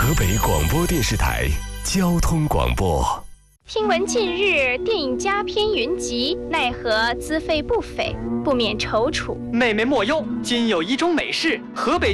河北广播电视台交通广播。 听闻近日电影佳片云集，奈何资费不菲，不免踌躇。 妹妹莫忧，今有一桩美事，河北